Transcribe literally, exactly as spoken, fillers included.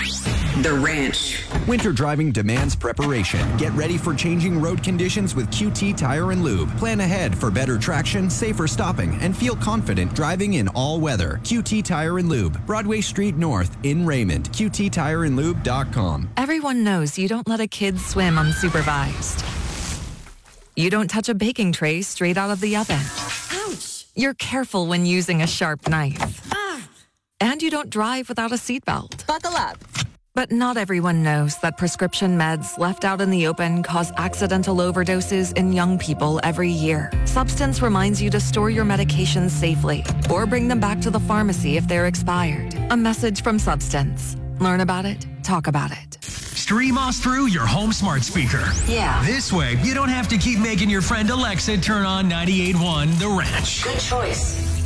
The Ranch. Winter driving demands preparation. Get ready for changing road conditions with Q T Tire and Lube. Plan ahead for better traction, safer stopping, and feel confident driving in all weather. Q T Tire and Lube, Broadway Street North in Raymond. Q T tire and lube dot com. Everyone knows you don't let a kid swim unsupervised. You don't touch a baking tray straight out of the oven. Ouch! You're careful when using a sharp knife. Ah! And you don't drive without a seatbelt. Buckle up. But not everyone knows that prescription meds left out in the open cause accidental overdoses in young people every year. Substance reminds you to store your medications safely or bring them back to the pharmacy if they're expired. A message from Substance. Learn about it, talk about it. Stream us through your home smart speaker. Yeah. This way, you don't have to keep making your friend Alexa turn on ninety-eight point one The Ranch. Good choice.